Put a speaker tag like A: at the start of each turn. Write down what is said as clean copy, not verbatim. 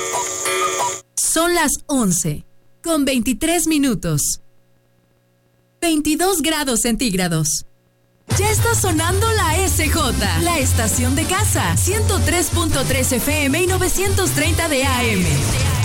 A: Son las 11:23. 22 grados centígrados. Ya está sonando la SJ, la estación de casa, 103.3 FM y 930 de AM.